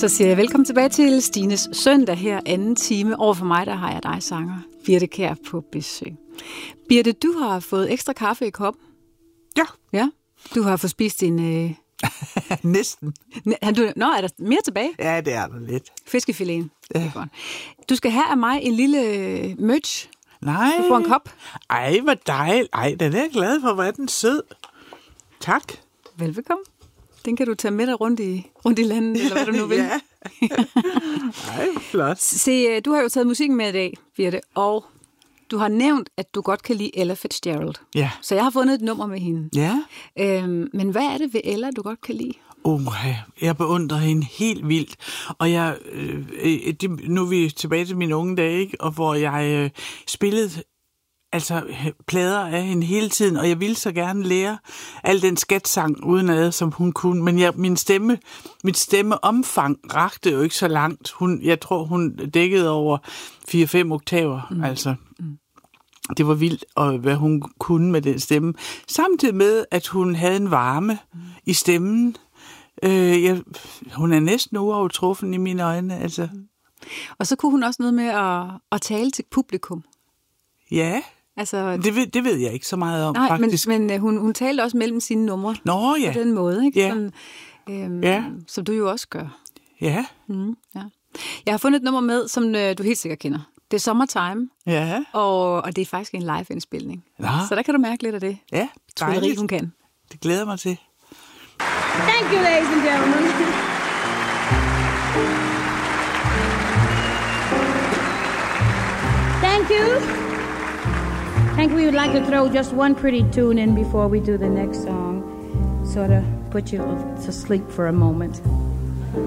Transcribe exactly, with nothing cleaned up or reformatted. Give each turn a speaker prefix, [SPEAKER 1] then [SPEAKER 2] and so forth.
[SPEAKER 1] Så siger jeg velkommen tilbage til Stines søndag her, anden time. Over for mig, der har jeg dig, sanger Birthe Kjær, på besøg. Birthe, du har fået ekstra kaffe i koppen.
[SPEAKER 2] Ja.
[SPEAKER 1] Ja. Du har fået spist din... Øh...
[SPEAKER 2] Næsten.
[SPEAKER 1] Du... Nå, er der mere tilbage?
[SPEAKER 2] Ja, det er der lidt.
[SPEAKER 1] Fiskefiléen.
[SPEAKER 2] Ja.
[SPEAKER 1] Du skal have af mig en lille merch.
[SPEAKER 2] Nej.
[SPEAKER 1] Du får en kop.
[SPEAKER 2] Ej, hvor dejligt. Ej, den er jeg glad for. Hvor er den sød. Tak.
[SPEAKER 1] Velbekomme. Den kan du tage med dig rundt i, rundt i landet, eller hvad du nu vil.
[SPEAKER 2] Ja. Ej, flot.
[SPEAKER 1] Se, du har jo taget musikken med i dag, Birthe, og du har nævnt, at du godt kan lide Ella Fitzgerald.
[SPEAKER 2] Ja.
[SPEAKER 1] Så jeg har fundet et nummer med hende.
[SPEAKER 2] Ja.
[SPEAKER 1] Øhm, men hvad er det ved Ella, du godt kan lide?
[SPEAKER 2] Oh, jeg beundrer hende helt vildt. Og jeg, øh, det, nu er vi tilbage til mine unge dage, ikke? Og hvor jeg øh, spillede altså plader af hende hele tiden, og jeg ville så gerne lære al den skatsang udenad, som hun kunne. Men jeg, min stemme, mit stemmeomfang rakte jo ikke så langt. Hun, jeg tror, hun dækkede over fire fem oktaver. Mm. Altså, mm. Det var vildt, og hvad hun kunne med den stemme. Samtidig med, at hun havde en varme mm. i stemmen. Øh, jeg, hun er næsten uovertruffen i mine øjne. Altså. Mm.
[SPEAKER 1] Og så kunne hun også noget med at, at tale til publikum.
[SPEAKER 2] Ja.
[SPEAKER 1] Altså,
[SPEAKER 2] det, ved, det ved jeg ikke så meget om,
[SPEAKER 1] nej,
[SPEAKER 2] faktisk.
[SPEAKER 1] Men, men hun, hun talte også mellem sine numre.
[SPEAKER 2] Nå, ja.
[SPEAKER 1] På den måde, ikke?
[SPEAKER 2] Ja.
[SPEAKER 1] Sådan, øhm,
[SPEAKER 2] ja.
[SPEAKER 1] Som du jo også gør.
[SPEAKER 2] Ja.
[SPEAKER 1] Mm, ja. Jeg har fundet et nummer med, som øh, du helt sikkert kender. Det er Summertime.
[SPEAKER 2] Ja. Og,
[SPEAKER 1] og det er faktisk en live-indspilning.
[SPEAKER 2] Nå.
[SPEAKER 1] Så der kan du mærke lidt af det.
[SPEAKER 2] Ja,
[SPEAKER 1] dejligt. Hun kan.
[SPEAKER 2] Det glæder mig til.
[SPEAKER 3] Thank you, ladies and gentlemen. Thank you. I think we would like to throw just one pretty tune in before we do the next song, sort of put you to sleep for a moment.